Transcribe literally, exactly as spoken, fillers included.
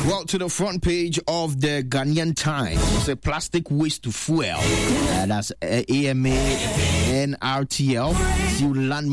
Well, to the front page of the Ghanaian Times, it's a plastic waste to fuel. Uh, that's uh, A M A, N R T L, land